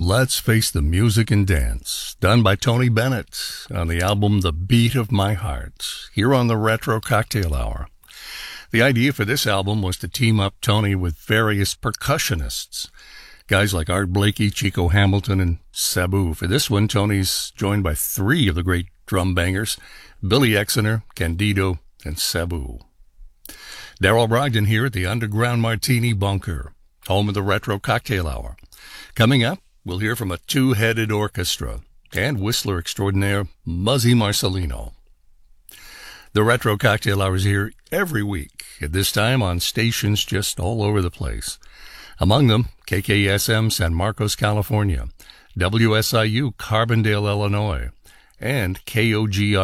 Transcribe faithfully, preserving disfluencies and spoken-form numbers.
Let's Face the Music and Dance, done by Tony Bennett on the album The Beat of My Heart, here on the Retro Cocktail Hour. The idea for this album was to team up Tony with various percussionists, guys like Art Blakey, Chico Hamilton, and Sabu. For this one, Tony's joined by three of the great drum bangers, Billy Exner, Candido, and Sabu. Daryl Brogdon here at the Underground Martini Bunker, home of the Retro Cocktail Hour. Coming up, we'll hear from a two-headed orchestra and whistler extraordinaire Muzzy Marcelino. The Retro Cocktail Hour is here every week, at this time on stations just all over the place. Among them, K K S M San Marcos, California, W S I U Carbondale, Illinois, and K O G R